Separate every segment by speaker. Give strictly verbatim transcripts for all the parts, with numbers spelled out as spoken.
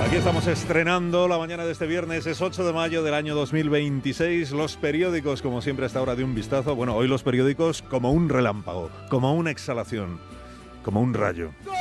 Speaker 1: Aquí estamos estrenando la mañana de este viernes, es ocho de mayo del año dos mil veintiséis. Los periódicos, como siempre, a esta hora de un vistazo. Bueno, hoy los periódicos como un relámpago, como una exhalación, como un rayo.
Speaker 2: ¡Gol!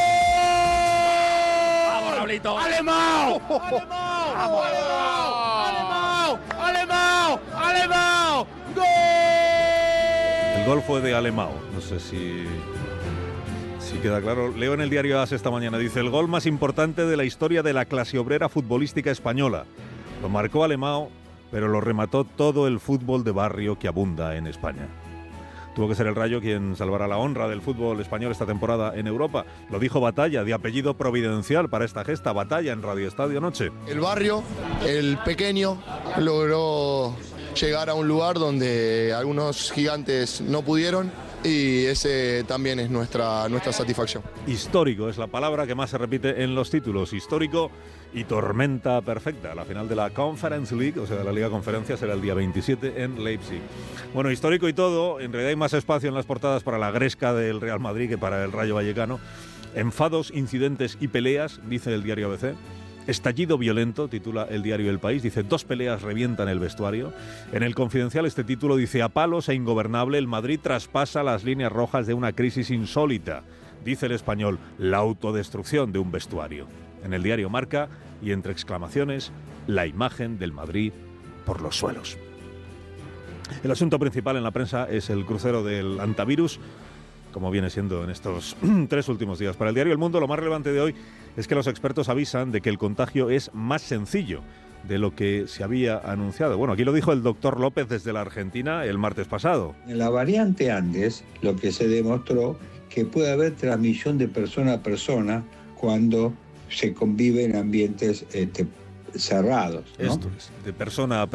Speaker 2: ¡Vamos, Raulito! ¡Alemão! ¡Alemão! ¡Vamos, Alemão! ¡Alemão! ¡Alemão! ¡Gol!
Speaker 1: El gol fue de Alemão, no sé si... Si queda claro, leo en el diario AS esta mañana, dice: el gol más importante de la historia de la clase obrera futbolística española. Lo marcó Alemão, pero lo remató todo el fútbol de barrio que abunda en España. Tuvo que ser el Rayo quien salvara la honra del fútbol español esta temporada en Europa. Lo dijo Batalla, de apellido providencial para esta gesta. Batalla en Radio Estadio anoche.
Speaker 3: El barrio, el pequeño, logró llegar a un lugar donde algunos gigantes no pudieron. Y ese también es nuestra, nuestra satisfacción.
Speaker 1: Histórico es la palabra que más se repite en los títulos. Histórico y tormenta perfecta. La final de la Conference League, o sea, de la Liga Conferencia, será el día veintisiete en Leipzig. Bueno, histórico y todo. En realidad hay más espacio en las portadas para la gresca del Real Madrid que para el Rayo Vallecano. Enfados, incidentes y peleas, dice el diario A B C. Estallido violento, titula el diario El País, dice: dos peleas revientan el vestuario. En El Confidencial este título dice: a palos e ingobernable, el Madrid traspasa las líneas rojas de una crisis insólita. Dice El Español: la autodestrucción de un vestuario. En el diario Marca, y entre exclamaciones, la imagen del Madrid por los suelos. El asunto principal en la prensa es el crucero del antivirus, como viene siendo en estos tres últimos días. Para el diario El Mundo, lo más relevante de hoy es que los expertos avisan de que el contagio es más sencillo de lo que se había anunciado. Bueno, aquí lo dijo el doctor López desde la Argentina el martes pasado.
Speaker 4: En la variante Andes, lo que se demostró que puede haber transmisión de persona a persona cuando se convive en ambientes este, cerrados, ¿no?
Speaker 1: Esto es, de persona a persona.